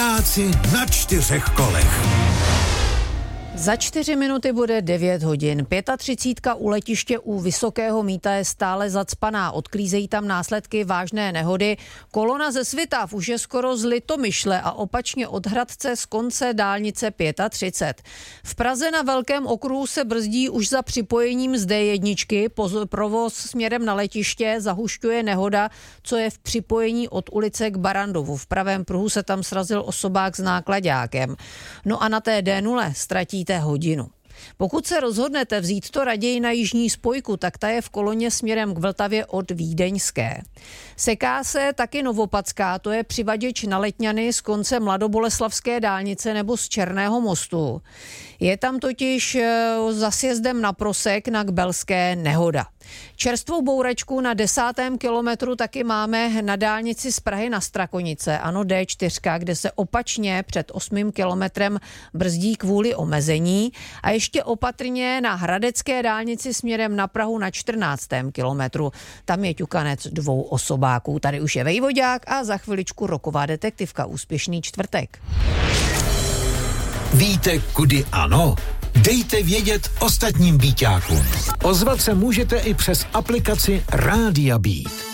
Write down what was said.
Vojáci na 4 kolech. Za 4 minuty bude 9 hodin. 35 u letiště u Vysokého Mýta je stále zacpaná. Odklízejí tam následky vážné nehody. Kolona ze Svitav už je skoro z Litomyšle a opačně od Hradce z konce dálnice 35. V Praze na Velkém okruhu se brzdí už za připojením z D1. Provoz směrem na letiště zahušťuje nehoda, co je v připojení od ulice k Barandovu. V pravém pruhu se tam srazil osobák s náklaďákem. No a na té D0 ztratíte hodinu. Pokud se rozhodnete vzít to raději na jižní spojku, tak ta je v koloně směrem k Vltavě od Vídeňské. Seká se taky Novopadská, to je přivaděč na Letňany z konce Mladoboleslavské dálnice nebo z Černého mostu. Je tam totiž za sjezdem na Prosek na Kbelské nehoda. Čerstvou bouračku na 10. kilometru taky máme na dálnici z Prahy na Strakonice, ano D4, kde se opačně před 8. kilometrem brzdí kvůli omezení a ještě opatrně na Hradecké dálnici směrem na Prahu na 14. kilometru. Tam je ťukanec 2 osobáků. Tady už je Vejvodák a za chviličku roková detektivka. Úspěšný čtvrtek. Víte, kudy ano? Dejte vědět ostatním Bíťákům. Ozvat se můžete i přes aplikaci Rádia Beat.